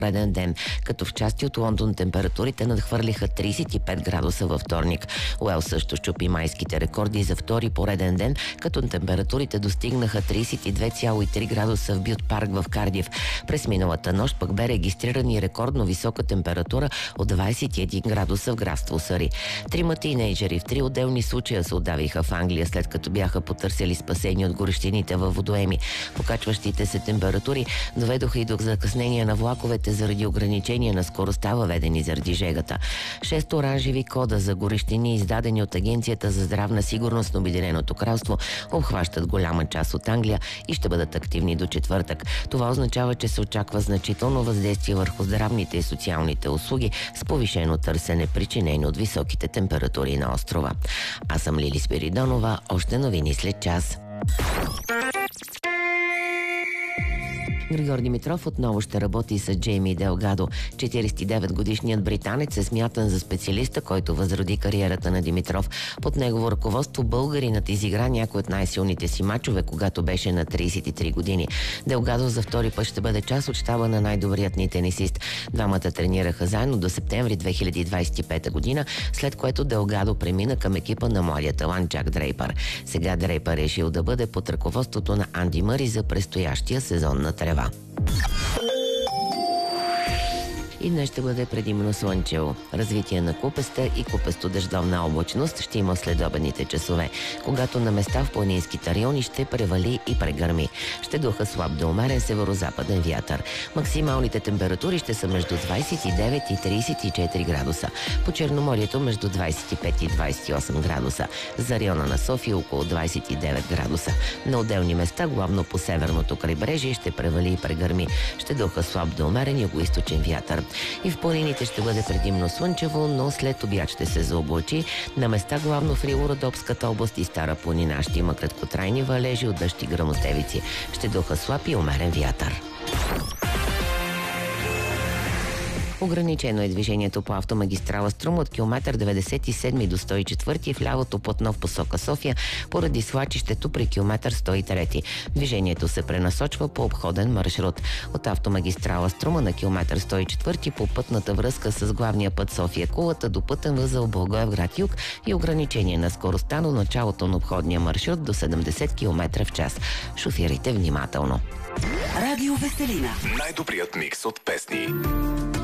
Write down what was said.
пореден ден, като в части от Лондон температурите надхвърлиха 35 градуса във вторник. Уелс също щупи майските рекорди за втори пореден ден, като температурите достигнаха 32,3 градуса в Бют парк в Кардиф. През миналата нощ пък бе регистриран и рекордно висока температура от 21 градуса в градство Съри. Трима тийнейджери в 3 отделни случая се удавиха в Англия, след като бяха потърсили спасение от горещините във водоеми. Покачващите се температури доведоха и до закъснения на влаковете заради ограничения на скоростта, въведени заради жегата. 6 оранжеви кода за горещини, издадени от Агенцията за здравна сигурност на Обединеното кралство, обхващат голяма част от Англия и ще бъдат активни до четвъртък. Това означава, че се очаква значително въздействие върху здравните и социалните услуги с повишено търсене, причинено от високите температури на острова. Аз съм Лили Спиридонова. Още новини след час. Григор Димитров отново ще работи с Джейми Делгадо. 49-годишният британец е смятан за специалиста, който възроди кариерата на Димитров. Под негово ръководство българинът изигра някои от най-силните си мачове, когато беше на 33 години. Делгадо за втори път ще бъде част от щаба на най-добрият ни тенисист. Двамата тренираха заедно до септември 2025 година, след което Делгадо премина към екипа на младия талант Джак Дрейпър. Сега Дрейпър решил да бъде под ръководството на Анди Мъри за предстоящия сезон на трева. И днес ще бъде предимно слънчево. Развитие на купеста и купесто-дъждовна облачност ще има в следобедните часове, когато на места в планинските райони ще превали и прегърми. Ще духа слаб до умерен северо-западен вятър. Максималните температури ще са между 29 и 34 градуса. По Черноморието между 25 и 28 градуса. За района на София около 29 градуса. На отделни места, главно по северното крайбрежие, ще превали и прегърми. Ще духа слаб до умерен югоизточен вятър. И в планините ще бъде предимно слънчево, но след обяд ще се заоблачи. На места главно в Рило-Родопската област и Стара планина ще има краткотрайни валежи от дъжд и гръмотевици. Ще духа слаб и умерен вятър. Ограничено е движението по автомагистрала Струм от километър 97 до 104 в лявото платно в посока София поради свлачището при километър 103. Движението се пренасочва по обходен маршрут. От автомагистрала Струма на километър 104 по пътната връзка с главния път София-Кулата до пътен възел Благоевград юг и ограничение на скоростта до началото на обходния маршрут до 70 км в час. Шофирайте внимателно. Радио Веселина. Най-добрият микс от песни.